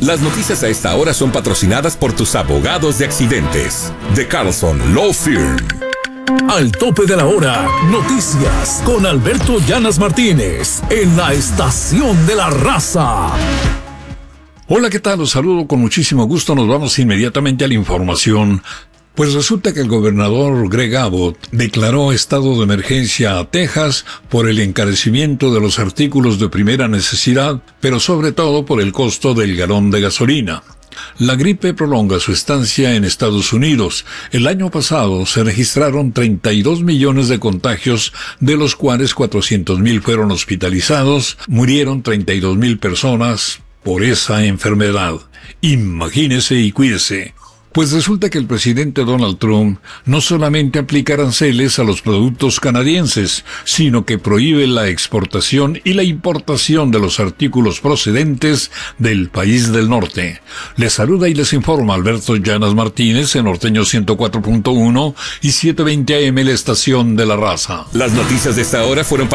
Las noticias a esta hora son patrocinadas por tus abogados de accidentes. De Carlson Law Firm. Al tope de la hora, noticias con Alberto Llanas Martínez en la Estación de la Raza. Hola, ¿qué tal? Los saludo con muchísimo gusto. Nos vamos inmediatamente a la información. Pues resulta que el gobernador Greg Abbott declaró estado de emergencia a Texas por el encarecimiento de los artículos de primera necesidad, pero sobre todo por el costo del galón de gasolina. La gripe prolonga su estancia en Estados Unidos. El año pasado se registraron 32 millones de contagios, de los cuales 400,000 fueron hospitalizados. Murieron 32,000 personas por esa enfermedad. Imagínese y cuídese. Pues resulta que el presidente Donald Trump no solamente aplica aranceles a los productos canadienses, sino que prohíbe la exportación y la importación de los artículos procedentes del país del norte. Les saluda y les informa Alberto Llanas Martínez en Norteño 104.1 y 720 AM, la Estación de la Raza. Las noticias de esta hora fueron